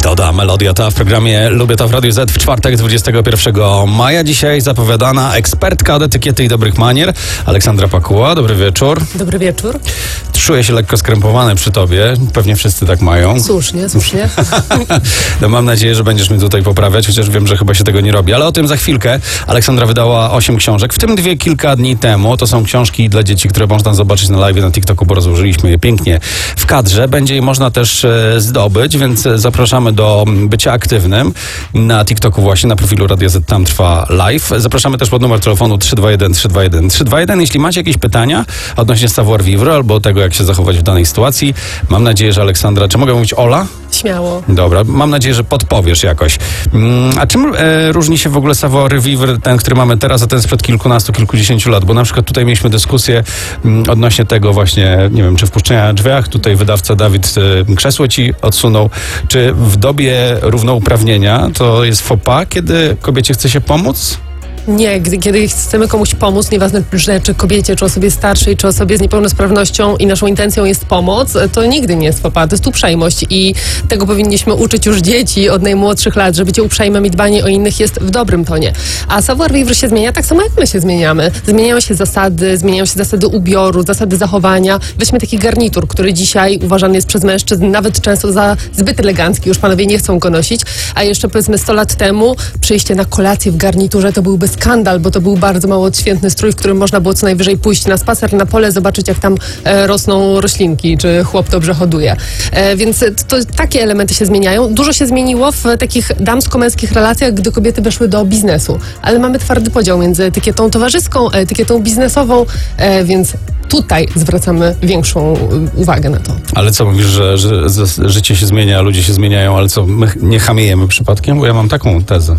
Metoda, melodia ta w programie Lubię to w Radiu Z w czwartek 21 maja. Dzisiaj zapowiadana ekspertka od etykiety i dobrych manier Aleksandra Pakuła. Dobry wieczór. Dobry wieczór. Czuję się lekko skrępowany przy tobie. Pewnie wszyscy tak mają. Słusznie. No, mam nadzieję, że będziesz mnie tutaj poprawiać, chociaż wiem, że chyba się tego nie robi. Ale o tym za chwilkę. Aleksandra wydała 8 książek, w tym 2 kilka dni temu. To są książki dla dzieci, które można zobaczyć na live na TikToku, bo rozłożyliśmy je pięknie w kadrze. Będzie je można też zdobyć, więc zapraszamy do bycia aktywnym na TikToku właśnie, na profilu Radia Z, tam trwa live. Zapraszamy też pod numer telefonu 321 321 321. Jeśli macie jakieś pytania odnośnie savoir vivre albo tego, jak się zachować w danej sytuacji, mam nadzieję, że Aleksandra, czy mogę mówić Ola? Śmiało. Dobra, mam nadzieję, że podpowiesz jakoś. A czym różni się w ogóle savoir vivre, ten, który mamy teraz, a ten sprzed kilkunastu, kilkudziesięciu lat? Bo na przykład tutaj mieliśmy dyskusję odnośnie tego właśnie, nie wiem, czy wpuszczenia drzwiach, tutaj wydawca Dawid krzesło ci odsunął. Czy w dobie równouprawnienia to jest faux pas, kiedy kobiecie chce się pomóc? Nie, kiedy chcemy komuś pomóc, nieważne, czy kobiecie, czy osobie starszej, czy osobie z niepełnosprawnością i naszą intencją jest pomoc, to nigdy nie jest faux pas, to jest uprzejmość i tego powinniśmy uczyć już dzieci od najmłodszych lat, że bycie uprzejmym i dbanie o innych jest w dobrym tonie. A savoir vivre się zmienia tak samo, jak my się zmieniamy. Zmieniają się zasady ubioru, zasady zachowania. Weźmy taki garnitur, który dzisiaj uważany jest przez mężczyzn nawet często za zbyt elegancki, już panowie nie chcą go nosić, a jeszcze powiedzmy 100 lat temu przyjście na kolację w garniturze to byłby skandal, bo to był bardzo mało odświętny strój, w którym można było co najwyżej pójść na spacer, na pole, zobaczyć, jak tam rosną roślinki, czy chłop dobrze hoduje. Więc takie elementy się zmieniają. Dużo się zmieniło w takich damsko-męskich relacjach, gdy kobiety weszły do biznesu. Ale mamy twardy podział między etykietą towarzyską a etykietą biznesową, więc tutaj zwracamy większą uwagę na to. Ale co mówisz, że życie się zmienia, ludzie się zmieniają, ale co, my nie chamiejemy przypadkiem? Bo ja mam taką tezę.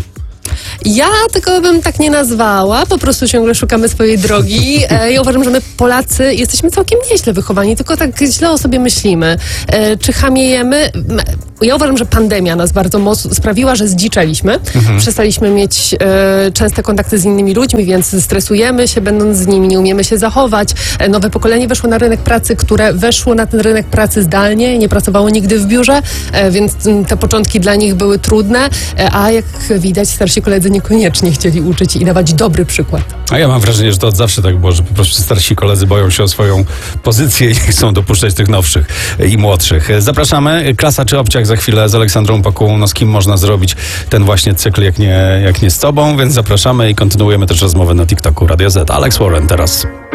Ja tego bym tak nie nazwała, po prostu ciągle szukamy swojej drogi. Ja uważam, że my Polacy jesteśmy całkiem nieźle wychowani, tylko tak źle o sobie myślimy. Czy chamiejemy? Ja uważam, że pandemia nas bardzo mocno sprawiła, że zdziczeliśmy. Przestaliśmy mieć częste kontakty z innymi ludźmi, więc stresujemy się będąc z nimi, nie umiemy się zachować. Nowe pokolenie weszło na rynek pracy, które weszło na ten rynek pracy zdalnie, nie pracowało nigdy w biurze, więc te początki dla nich były trudne, a jak widać starsi koledzy niekoniecznie chcieli uczyć i dawać dobry przykład. A ja mam wrażenie, że to od zawsze tak było, że po prostu starsi koledzy boją się o swoją pozycję i nie chcą dopuszczać tych nowszych i młodszych. Zapraszamy. Klasa czy obciach za chwilę z Aleksandrą Pakułą. No z kim można zrobić ten właśnie cykl, jak nie z tobą, więc zapraszamy i kontynuujemy też rozmowę na TikToku Radia Z. Alex Warren teraz.